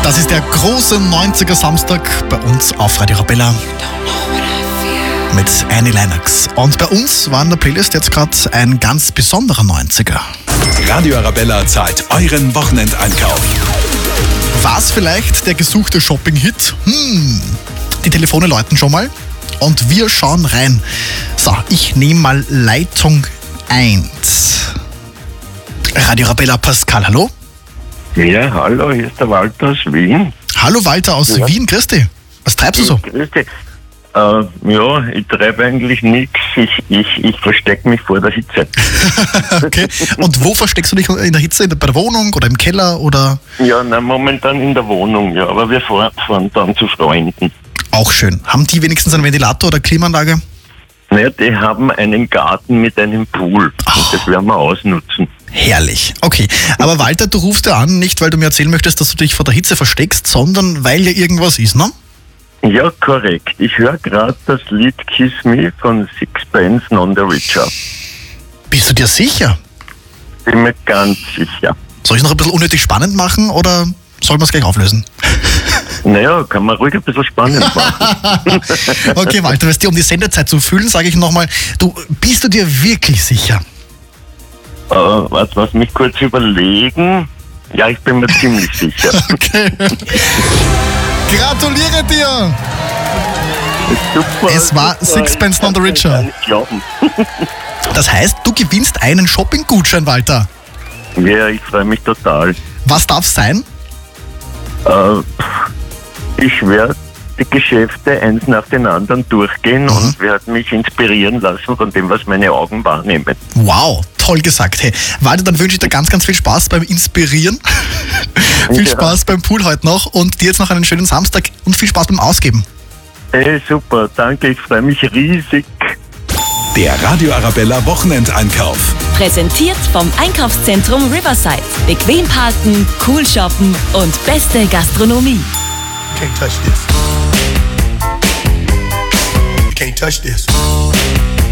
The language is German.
Das ist der große 90er Samstag bei uns auf Radio Arabella mit Annie Lennox. Und bei uns war in der Playlist jetzt gerade ein ganz besonderer 90er. Radio Arabella zahlt euren Wochenendeinkauf. War es vielleicht der gesuchte Shopping-Hit? Die Telefone läuten schon mal und wir schauen rein. So, ich nehme mal Leitung 1. Radio Arabella, Pascal, hallo? Ja, hallo, hier ist der Walter aus Wien. Hallo Walter aus Wien, grüß dich. Was treibst du so? Grüß dich. Ja, ich treibe eigentlich nichts. Ich verstecke mich vor der Hitze. Okay. Und wo versteckst du dich in der Hitze? Bei der Wohnung oder im Keller oder? Ja, momentan in der Wohnung, ja. Aber wir fahren dann zu Freunden. Auch schön. Haben die wenigstens einen Ventilator oder Klimaanlage? Naja, die haben einen Garten mit einem Pool. Und das werden wir ausnutzen. Herrlich. Okay. Aber Walter, du rufst ja an, nicht weil du mir erzählen möchtest, dass du dich vor der Hitze versteckst, sondern weil ja irgendwas ist, ne? Ja, korrekt. Ich höre gerade das Lied Kiss Me von Sixpence None the Richer. Bist du dir sicher? Bin mir ganz sicher. Soll ich es noch ein bisschen unnötig spannend machen oder soll man es gleich auflösen? Naja, kann man ruhig ein bisschen spannend machen. Okay, Walter, dir um die Sendezeit zu füllen, sage ich nochmal, bist du dir wirklich sicher? Lass mich kurz überlegen. Ja, ich bin mir ziemlich sicher. Okay. Gratuliere dir! Super. Es war Sixpence None the Richer. Das heißt, du gewinnst einen Shopping-Gutschein, Walter. Ja, ich freue mich total. Was darf es sein? Ich werde die Geschäfte eins nach den anderen durchgehen und werde mich inspirieren lassen von dem, was meine Augen wahrnehmen. Wow, toll gesagt. Hey, Walter, dann wünsche ich dir ganz, ganz viel Spaß beim Inspirieren. Viel Spaß beim Pool heute noch und dir jetzt noch einen schönen Samstag und viel Spaß beim Ausgeben. Hey, super, danke, ich freue mich riesig. Der Radio Arabella Wochenendeinkauf. Präsentiert vom Einkaufszentrum Riverside. Bequem parken, cool shoppen und beste Gastronomie. You can't touch this. You can't touch this.